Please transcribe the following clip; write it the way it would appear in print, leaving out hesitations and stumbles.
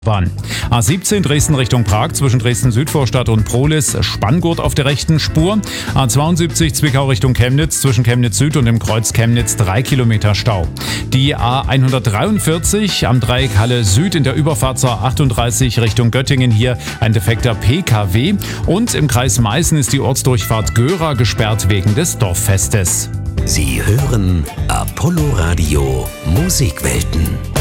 Bahn. A17 Dresden Richtung Prag zwischen Dresden-Südvorstadt und Prohlis Spanngurt auf der rechten Spur. A72 Zwickau Richtung Chemnitz zwischen Chemnitz Süd und dem Kreuz Chemnitz 3 Kilometer Stau. Die A143 am Dreieck Halle Süd in der Überfahrt zur A38 Richtung Göttingen, hier ein defekter PKW. Und im Kreis Meißen ist die Ortsdurchfahrt Göra gesperrt wegen des Dorffestes. Sie hören Apollo Radio Musikwelten.